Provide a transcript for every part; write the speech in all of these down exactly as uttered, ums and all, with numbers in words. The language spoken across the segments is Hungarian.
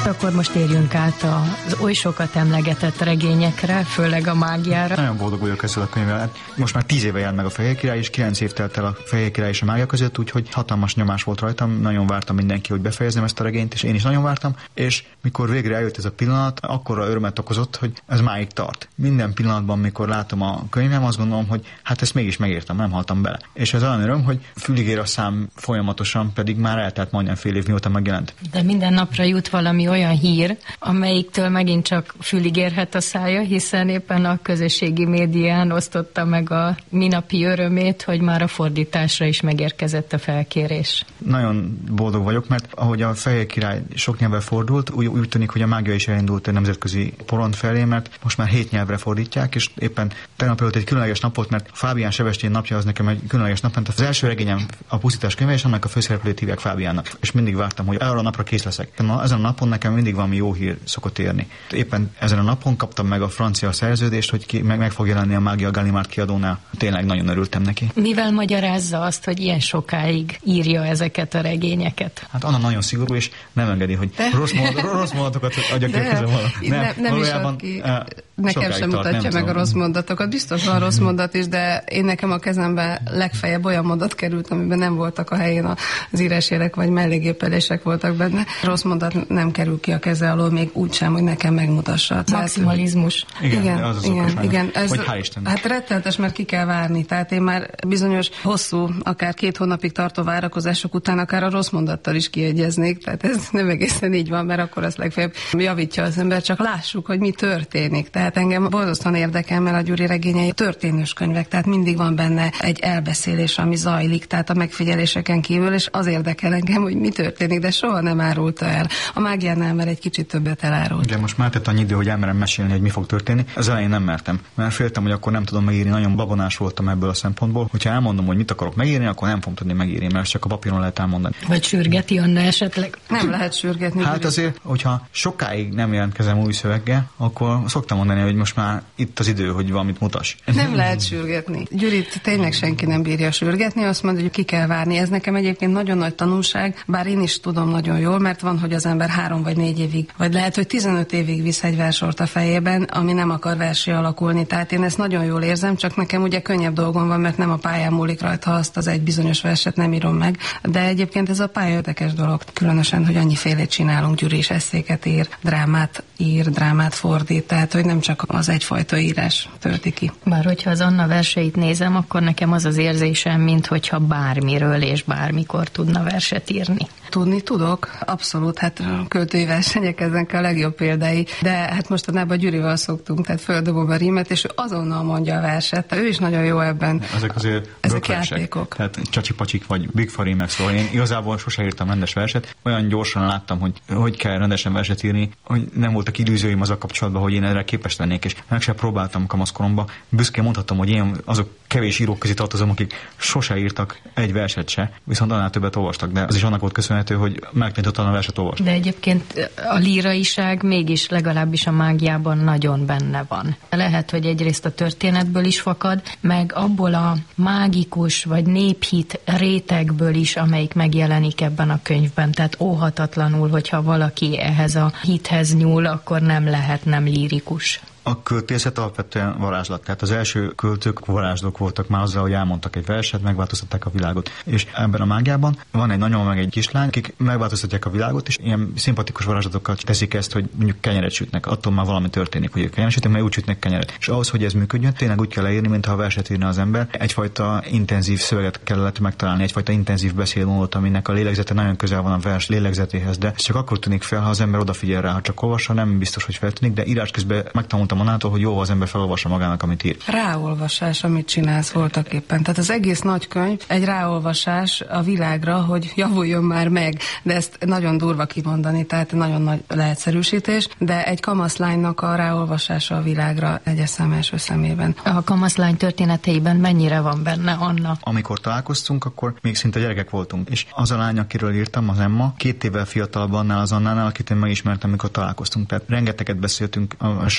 Akkor most térjünk át az oly sokat emlegetett regényekre, főleg a mágiára. Nagyon boldog vagyok ezzel a könyvvel. Most már tíz éve jelent meg a Fehér Király, és kilenc év telt el a Fehér Király és a mágia között, úgyhogy hatalmas nyomás volt rajtam. Nagyon vártam mindenki, hogy befejezem ezt a regényt, és én is nagyon vártam. És mikor végre eljött ez a pillanat, akkora örömet okozott, hogy ez máig tart. Minden pillanatban, mikor látom a könyvem, azt gondolom, hogy hát ezt mégis megértem, nem haltam bele. És ez olyan öröm, hogy fülig ér a szám folyamatosan, pedig már eltelt majdnem fél év, mióta megjelent. De minden napra jut valami olyan hír, amelyiktől megint csak fülig érhet a szája, hiszen éppen a közösségi médián osztotta meg a minapi örömét, hogy már a fordításra is megérkezett a felkérés. Nagyon boldog vagyok, mert ahogy a Fehér Király sok nyelvre fordult, úgy, úgy tűnik, hogy a mágia is elindult egy nemzetközi porond felé, mert most már hét nyelvre fordítják, és éppen tegnap előtt egy különleges napot, mert Fábián Sebestyén napja az nekem egy különleges nap, mert az első regényem a Pusztítás könyve, és annak a főszereplőt hívják Fábiánnak. És mindig vártam, hogy arra a napra kész leszek. Na, ezen a napon nekem mindig valami jó hír szokott érni. Éppen ezen a napon kaptam meg a francia szerződést, hogy ki, meg, meg fog jelenni a Mágia Gallimard kiadónál. Tényleg nagyon örültem neki. Mivel magyarázza azt, hogy ilyen sokáig írja ezeket a regényeket? Hát Anna nagyon szigorú, és nem engedi, hogy de... rossz, mondat, rossz mondatokat adjak ki közben valaki. Nem, nem, nem is ad ki. Nekem sem tart, mutatja meg tudom. A rossz mondatokat. Biztos van rossz mondat is, de én nekem a kezembe legfeljebb olyan mondat került, amiben nem voltak a helyén az írásjelek, vagy mellégépelések voltak benne. Rossz mondat nem kerül ki a keze alól, még úgy sem, hogy nekem megmutassa. Maximalizmus. Igen, igen, az az igen, igen. Ez, hogy hál' Istennek. Hát rettenetes, mert ki kell várni. Tehát én már bizonyos hosszú, akár két hónapig tartó várakozások után akár a rossz mondattal is kiegyeznék. Tehát ez nem egészen így van, mert akkor az legfeljebb javítja az ember, csak lássuk, hogy mi történik. Tehát engem borzasztóan érdekel, mert a Gyuri regényei történős könyvek, tehát mindig van benne egy elbeszélés, ami zajlik, tehát a megfigyeléseken kívül, és az érdekel engem, hogy mi történik, de soha nem árulta el. A mágiánál már egy kicsit többet elárult. Igen, most már tett annyi idő, hogy elmerem mesélni, hogy mi fog történni. Az elején nem mertem, mert féltem, hogy akkor nem tudom megírni, nagyon babonás voltam ebből a szempontból. Hogyha elmondom, hogy mit akarok megírni, akkor nem fogom tudni megírni, mert csak a papíron lehet elmondani. Vagy sürgeti Anna esetleg? Nem lehet sürgetni. Hát azért, hogyha sokáig nem jelentkezem új szöveggel, akkor szoktam mondani, hogy most már itt az idő, hogy valamit mutass. Nem lehet sürgetni. Gyurit tényleg senki nem bírja sürgetni, azt mondja, hogy ki kell várni. Ez nekem egyébként nagyon nagy tanulság, bár én is tudom nagyon jól, mert van, hogy az ember három vagy négy évig, vagy lehet, hogy tizenöt évig visz egy versort a fejében, ami nem akar versé alakulni. Tehát én ezt nagyon jól érzem, csak nekem ugye könnyebb dolgom van, mert nem a pályán múlik rajta, ha azt az egy bizonyos verset nem írom meg. De egyébként ez a pálya érdekes dolog, különösen, hogy annyifélét csinálunk, Gyuri is eszéket ír, drámát ír, drámát fordít, tehát hogy nem csak az egyfajta írás tölti ki. Bár hogyha az Anna verseit nézem, akkor nekem az az érzésem, minthogyha bármiről és bármikor tudna verset írni. Tudni tudok, abszolút, hát költői versenyek ezek a legjobb példái, de hát mostanában Gyurival szoktunk, tehát földobom a rímet, és ő azonnal mondja a verset, ő is nagyon jó ebben. Ezek azért ezek játékok. Tehát csacsipacsik vagy Big Farimek, szóval én igazából sose írtam rendes verset, olyan gyorsan láttam, hogy hogy kell rendesen verset írni, hogy nem voltak illúzióim az a kapcsolatban, hogy én erre képes lennék, és meg sem próbáltam kamaszkoromban. Büszkén mondhatom, hogy én azok kevés írók közé tartozom, akik sose írtak egy verset se, viszont annál többet olvastak, de az is annak volt köszönhető, hogy megtanítottam a verset olvasni. De egyébként a líraiság mégis legalábbis a mágiában nagyon benne van. Lehet, hogy egyrészt a történetből is fakad, meg abból a mágikus vagy néphit rétegből is, amelyik megjelenik ebben a könyvben. Tehát óhatatlanul, hogyha valaki ehhez a hithez nyúl, akkor nem lehet nem lírikus. A költészet alapvetően varázslat. Tehát az első költők varázslók voltak már azzal, hogy elmondtak egy verset, megváltoztatták a világot. És ebben a mágiában van egy nagyon meg egy kislány, akik megváltoztatják a világot, és ilyen szimpatikus varázslatokkal teszik ezt, hogy mondjuk kenyeret sütnek. Attól már valami történik, hogy ők kenyeret sütnek, mert úgy sütnek kenyeret. És ahhoz, hogy ez működjön, tényleg úgy kell leírni, mintha a verset írna az ember. Egyfajta intenzív szöveget kellett megtalálni, egyfajta intenzív beszélmódot, aminek a lélegzete nagyon közel van a vers lélegzetéhez, de ez csak akkor tűnik fel, ha az ember odafigyel rá, ha csak olvassa, nem biztos, hogy feltűnik, de írás közben megtanultam Annától, hogy jó, az ember felolvassa magának, amit ír. Ráolvasás, amit csinálsz voltak éppen. Tehát az egész nagy könyv egy ráolvasás a világra, hogy javuljon már meg, de ezt nagyon durva kimondani, tehát nagyon nagy leegyszerűsítés, de egy kamaszlánynak a ráolvasása a világra egyes szám első szemében. A kamaszlány történeteiben mennyire van benne Anna? Amikor találkoztunk, akkor még szinte gyerekek voltunk, és az a lány, akiről írtam, az Emma, két évvel fiatalabb annál az Annánál, akit én megismertem, amikor találkoztunk. Tehát rengeteget beszéltünk a saját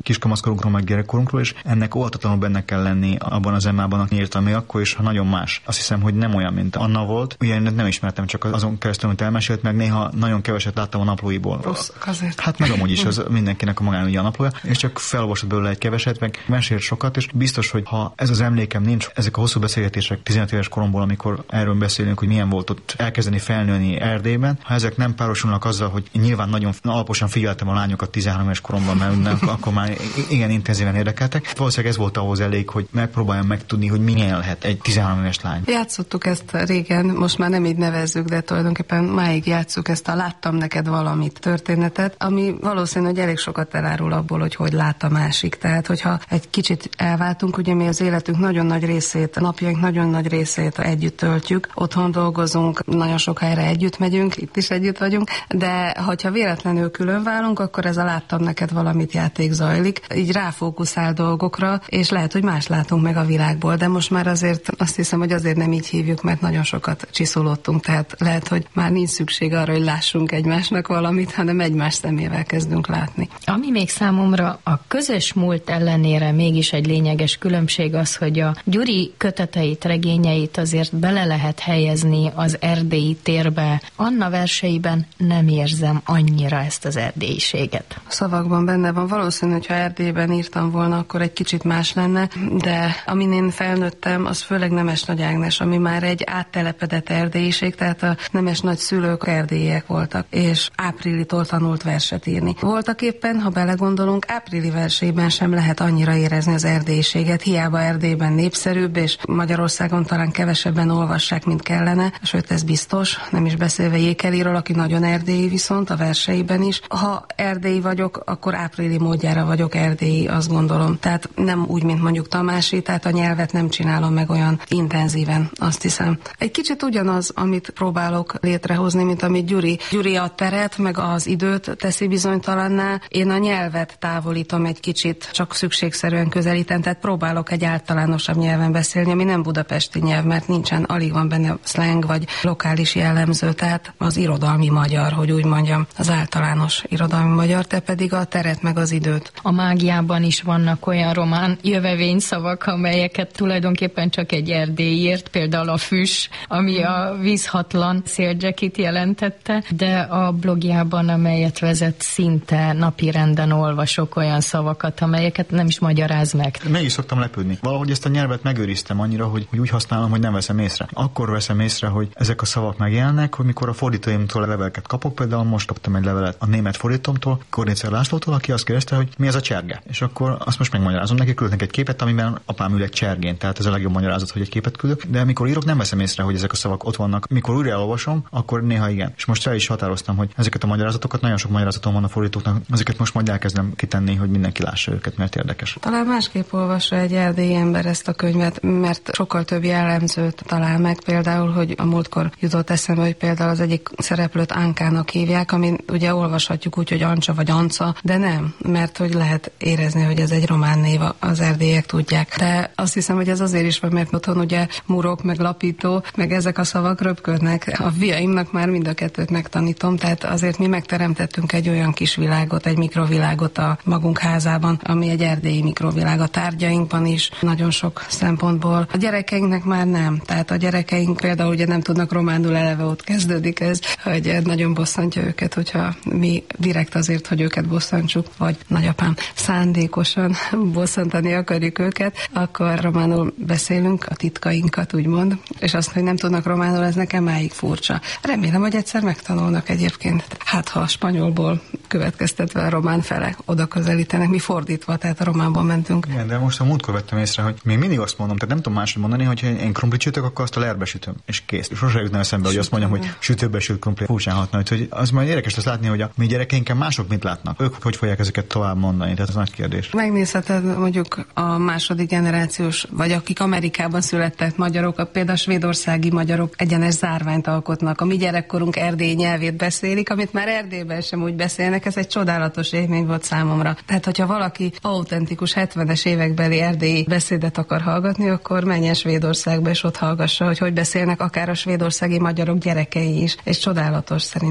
kiskamaszkorunkról, meg gyerekkorunkról, és ennek óvatatlanul benne kell lenni abban az emmában, aki írtam még akkor is, ha nagyon más. Azt hiszem, hogy nem olyan, mint Anna volt. Ugye én nem ismertem, csak azon keresztül, amit elmesélt, meg néha nagyon keveset láttam a naplóiból. Rossz, azért. Hát meg amúgy is az mindenkinek a magán a naplója, és csak felolvasott belőle egy keveset, meg mesélt sokat, és biztos, hogy ha ez az emlékem nincs, ezek a hosszú beszélgetések tizenöt éves koromból, amikor erről beszélünk, hogy milyen volt ott elkezdeni felnőni Erdélyben, ha ezek nem párosulnak azzal, hogy nyilván nagyon alaposan figyeltem a lányokat tizenhárom éves koromban, mert nem, akkor már igen intenzíven érdekeltek. Valószínűleg ez volt ahhoz elég, hogy megpróbáljam megtudni, hogy milyen lehet egy tizenhárom éves lány. Játszottuk ezt régen, most már nem így nevezzük, de tulajdonképpen máig játsszuk ezt a láttam neked valamit történetet, ami valószínű, hogy elég sokat elárul abból, hogy hogy lát a másik. Tehát, hogyha egy kicsit elváltunk, ugye mi az életünk nagyon nagy részét, a napjaink nagyon nagy részét együtt töltjük, otthon dolgozunk, nagyon sok helyre együtt megyünk, itt is együtt vagyunk, de hogyha véletlenül külön válunk, akkor ez a láttam neked valamit játék zajlik, így ráfókuszál dolgokra, és lehet, hogy más látunk meg a világból, de most már azért azt hiszem, hogy azért nem így hívjuk, mert nagyon sokat csiszolódtunk, tehát lehet, hogy már nincs szükség arra, hogy lássunk egymásnak valamit, hanem egymás szemével kezdünk látni. Ami még számomra a közös múlt ellenére mégis egy lényeges különbség az, hogy a Gyuri köteteit, regényeit azért bele lehet helyezni az erdélyi térbe. Anna verseiben nem érzem annyira ezt az erdélyiséget. A szavakban benne van. Valószínű, hogyha Erdélyben írtam volna, akkor egy kicsit más lenne, de amin én felnőttem, az főleg Nemes Nagy Ágnes, ami már egy áttelepedett erdélyiség, tehát a Nemes nagyszülők erdélyiek voltak, és Áprilitól tanult verset írni. Voltak éppen, ha belegondolunk, Áprili versében sem lehet annyira érezni az erdélyiséget, hiába Erdélyben népszerűbb, és Magyarországon talán kevesebben olvassák, mint kellene, sőt ez biztos, nem is beszélve Jékeliről, aki nagyon erdélyi viszont a verseiben is. Ha erdélyi vagyok, akkor Áprili módjára vagyok erdélyi, azt gondolom. Tehát nem úgy, mint mondjuk Tamási, tehát a nyelvet nem csinálom meg olyan intenzíven, azt hiszem. Egy kicsit ugyanaz, amit próbálok létrehozni, mint amit Gyuri. Gyuri a teret, meg az időt teszi bizonytalanná. Én a nyelvet távolítom egy kicsit, csak szükségszerűen közelítem, tehát próbálok egy általánosabb nyelven beszélni, ami nem budapesti nyelv, mert nincsen, alig van benne slang vagy lokális jellemző, tehát az irodalmi magyar, hogy úgy mondjam, az általános irodalmi magyar, te pedig a teret meg az időt. A mágiában is vannak olyan román jövevényszavak, amelyeket tulajdonképpen csak egy erdély írt, például a füss, ami a vízhatlan széldzsekit jelentette, de a blogjában, amelyet vezet, szinte napirenden olvasok olyan szavakat, amelyeket nem is magyaráz meg. Meg is szoktam lepődni. Valahogy ezt a nyelvet megőriztem annyira, hogy, hogy úgy használom, hogy nem veszem észre. Akkor veszem észre, hogy ezek a szavak megjelennek, hogy mikor a fordítóimtól leveleket kapok, például most kaptam egy levelet a német fordítómtól, Kornécer Lászlótól, aki azt kérdezte, hogy mi ez a cserge. És akkor azt most megmagyarázom neki, küldnek egy képet, amiben apám ül egy csergén, tehát ez a legjobb magyarázat, hogy egy képet küldök, de amikor írok, nem veszem észre, hogy ezek a szavak ott vannak. Mikor újra elolvasom, akkor néha igen. És most el is határoztam, hogy ezeket a magyarázatokat, nagyon sok magyarázatom van a fordítóknak, ezeket most majd elkezdem kitenni, hogy mindenki lássa őket, mert érdekes. Talán másképp olvassa egy erdélyi ember ezt a könyvet, mert sokkal több jellemzőt talál meg, például, hogy a múltkor jutott eszembe, hogy például az egyik szereplőt Ankának hívják, amin ugye olvashatjuk úgy, hogy Ancsa vagy Anca, de nem, mert hogy lehet érezni, hogy ez egy román név, az erdélyek tudják. De azt hiszem, hogy ez azért is van, mert otthon ugye murok, meg lapító, meg ezek a szavak röpködnek. A fiaimnak már mind a kettőt megtanítom, tehát azért mi megteremtettünk egy olyan kis világot, egy mikrovilágot a magunk házában, ami egy erdélyi mikrovilág a tárgyainkban is, nagyon sok szempontból. A gyerekeinknek már nem, tehát a gyerekeink például ugye nem tudnak románul, eleve ott kezdődik ez, hogy nagyon bosszantja őket, hogyha mi direkt azért, hogy őket bosszantsuk, vagy nagyapám szándékosan bosszantani akarjuk őket, akkor románul beszélünk, a titkainkat úgymond, és azt, hogy nem tudnak románul, ez nekem máig furcsa. Remélem, hogy egyszer megtanulnak egyébként. Hát, ha a spanyolból következtetve a román felek oda közelítenek, mi fordítva, tehát a románban mentünk. Igen, de most a múltkor vettem észre, hogy még mindig azt mondom, tehát nem tudom máshogy mondani, hogy én krumplit sütök, akkor azt a lerbe sütöm, és kész. Sose jutna eszembe, hogy azt mondjam, hogy sütőbe sült krumpli. Furcsán hatna, hogy az majd érdekes lesz látni, hogy a mi gyerekeinken mások mit látnak. Ők hogy fogják ezeket tovább mondani, tehát ez nagy kérdés. Megnézheted mondjuk a második generációs, vagy akik Amerikában születtek magyarok, például a svédországi magyarok egyenes zárványt alkotnak. A mi gyerekkorunk erdélyi nyelvét beszélik, amit már Erdélyben sem úgy beszélnek, ez egy csodálatos élmény volt számomra. Tehát, hogyha valaki autentikus hetvenes évekbeli erdélyi beszédet akar hallgatni, akkor menjen Svédországba, és ott hallgassa, hogy hogy beszélnek akár a svédországi magyarok gyerekei is. És csodálatos szerintem.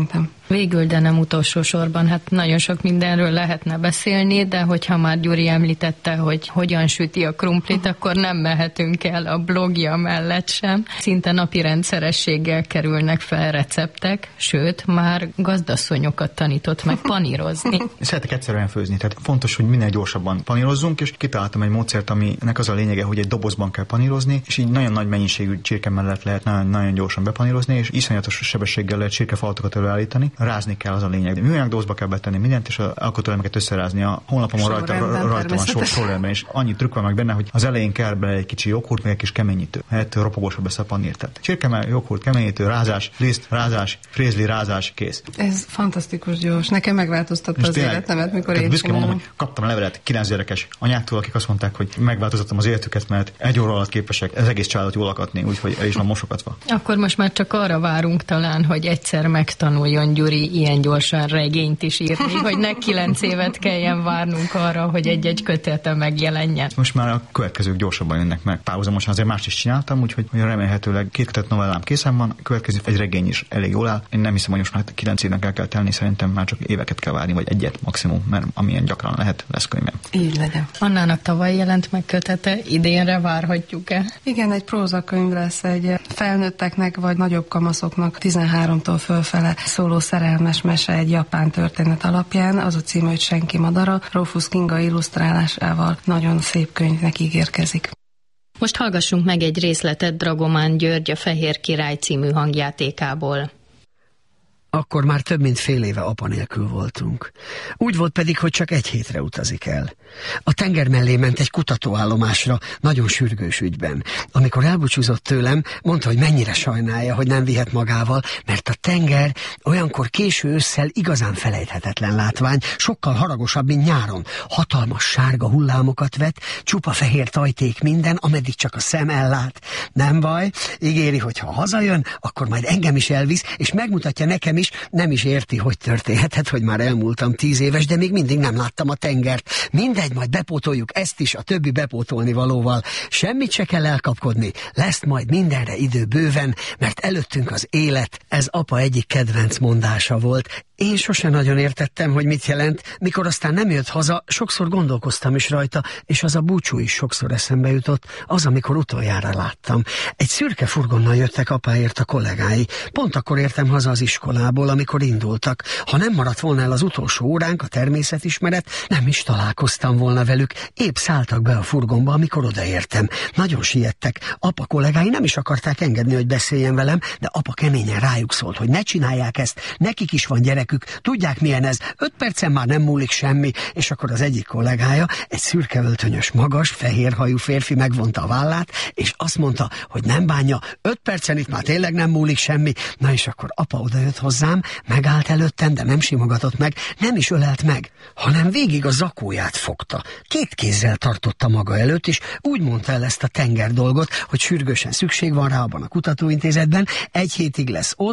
Végül, de nem utolsó sorban, hát nagyon sok mindenről lehetne beszélni, de hogyha már Gyuri említette, hogy hogyan süti a krumplit, akkor nem mehetünk el a blogja mellett sem. Szinte napi rendszerességgel kerülnek fel receptek, sőt, már gazdasszonyokat tanított meg panírozni. Szeretek egyszerűen főzni, tehát fontos, hogy minél gyorsabban panírozzunk, és kitaláltam egy módszert, aminek az a lényege, hogy egy dobozban kell panírozni, és így nagyon nagy mennyiségű csirke mellett lehet nagyon, nagyon gyorsan bepanírozni, és iszonyatos sebességgel lehet csirkefalatokat előállítani. Rázni kell, az a lényeg. Műanyag dobozba kell betenni mindent, és az alkotóelemeket összerázni. A honlapon rajta, rajta van sor, sorrendben, és annyi trükk van meg benne, hogy az elején kell bele egy kicsi joghurt, meg egy kis keményítő. Hát ropogósabb lesz a panír. Tehát csirkemell, joghurt, keményítő, rázás, liszt, rázás, frézli, rázás, kész. Ez fantasztikus gyors. Nekem megváltoztatta az tényleg, életemet, mikor én büszkén mondom, hogy kaptam a levelet kilenc gyerekes anyáktól, akik azt mondták, hogy megváltoztattam az életüket, mert egy óra alatt képesek az egész családot jól lakatni, úgyhogy el is van mosogatva. Akkor most már csak arra várunk talán, hogy egyszer megtanuljon Gyuri ilyen gyorsan regényt is írni, hogy ne kilenc évet kelljen várnunk arra, hogy egy-egy kötete megjelenjen. Most már a következők gyorsabban jönnek meg. Párhuzamosan azért mást is csináltam, úgyhogy remélhetőleg két kötet novellám készen van, a következő egy regény is elég jól áll. Én nem hiszem, hogy most már kilenc évnek el kell telni, szerintem már csak éveket kell várni, vagy egyet maximum, mert amilyen gyakran lehet, lesz könyvem. Így legyen. Annának tavaly jelent meg kötete, idénre várhatjuk-e? Igen, egy prózakönyv lesz, egy felnőtteknek vagy nagyobb kamaszoknak tizenháromtól fölfele szóló szerelmes mese egy japán történet alapján. Az a cím, hogy Senki madara, Rufus Kinga illusztrálásával nagyon szép könyvnek ígérkezik. Most hallgassunk meg egy részletet Dragomán György a Fehér Király című hangjátékából. Akkor már több mint fél éve apa nélkül voltunk. Úgy volt pedig, hogy csak egy hétre utazik el. A tenger mellé ment egy kutatóállomásra, nagyon sürgős ügyben. Amikor elbúcsúzott tőlem, mondta, hogy mennyire sajnálja, hogy nem vihet magával, mert a tenger olyankor késő ősszel igazán felejthetetlen látvány, sokkal haragosabb, mint nyáron. Hatalmas sárga hullámokat vet, csupa fehér tajték minden, ameddig csak a szem ellát. Nem baj, ígéri, hogy ha hazajön, akkor majd engem is elvisz, és megmutatja nekem is, nem is érti, hogy történhetett, hogy már elmúltam tíz éves, de még mindig nem láttam a tengert. Mindegy, majd bepótoljuk ezt is a többi bepótolni valóval. Semmit se kell elkapkodni, lesz majd mindenre idő bőven, mert előttünk az élet. Ez apa egyik kedvenc mondása volt. Én sose nagyon értettem, hogy mit jelent, mikor aztán nem jött haza, sokszor gondolkoztam is rajta, és az a búcsú is sokszor eszembe jutott, az, amikor utoljára láttam. Egy szürke furgonnal jöttek apáért a kollégái. Pont akkor értem haza az iskolából, amikor indultak. Ha nem maradt volna el az utolsó óránk, a természetismeret, nem is találkoztam volna velük. Épp szálltak be a furgonba, amikor odaértem. Nagyon siettek. Apa kollégái nem is akarták engedni, hogy beszéljen velem, de apa keményen rájuk szólt, hogy ne csinálják ezt, nekik is van gyerek. Tudják, milyen ez? Öt percen már nem múlik semmi, és akkor az egyik kollégája, egy szürke öltönyös, magas, fehérhajú férfi megvonta a vállát, és azt mondta, hogy nem bánja, öt percen itt már tényleg nem múlik semmi. Na és akkor apa odajött hozzám, megállt előttem, de nem simogatott meg, nem is ölelt meg, hanem végig a zakóját fogta. Két kézzel tartotta maga előtt, és úgy mondta el ezt a tenger dolgot, hogy sürgősen szükség van rá abban a kutatóintézetben, egy hétig lesz ott,